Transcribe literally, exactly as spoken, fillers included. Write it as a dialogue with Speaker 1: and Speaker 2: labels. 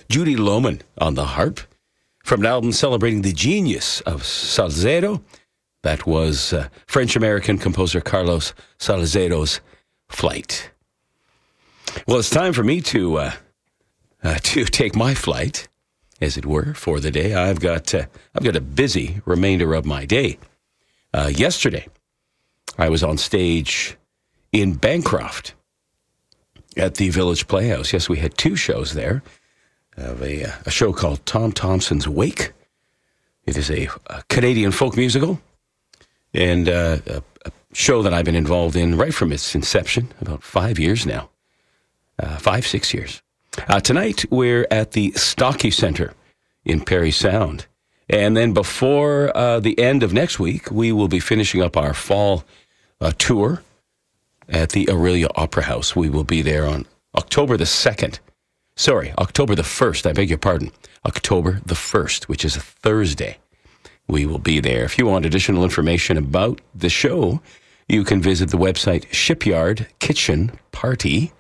Speaker 1: Judy Lohman on the harp. From an album celebrating the genius of Salzedo, that was uh, French-American composer Carlos Salzedo's Flight. Well, it's time for me to uh, uh, to take my flight, as it were, for the day. I've got uh, I've got a busy remainder of my day. Uh, yesterday, I was on stage in Bancroft at the Village Playhouse. Yes, we had two shows there. Of a, uh, a show called Tom Thompson's Wake. It is a, a Canadian folk musical, and uh, a, a show that I've been involved in right from its inception, about five years now. Uh, five, six years. Uh, tonight, we're at the Stocky Centre in Parry Sound. And then before uh, the end of next week, we will be finishing up our fall uh, tour at the Aurelia Opera House. We will be there on October the second. Sorry, October the first, I beg your pardon. October the first, which is a Thursday. We will be there. If you want additional information about the show, you can visit the website shipyard kitchen party